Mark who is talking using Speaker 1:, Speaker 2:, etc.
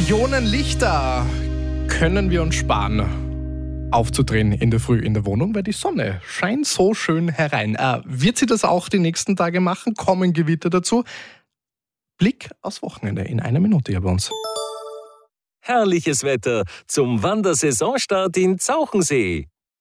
Speaker 1: Millionen Lichter können wir uns sparen, aufzudrehen in der Früh in der Wohnung, weil die Sonne scheint so schön herein. Wird sie das auch die nächsten Tage machen? Kommen Gewitter dazu? Blick aufs Wochenende in einer Minute hier bei uns.
Speaker 2: Herrliches Wetter zum Wandersaisonstart in Zauchensee.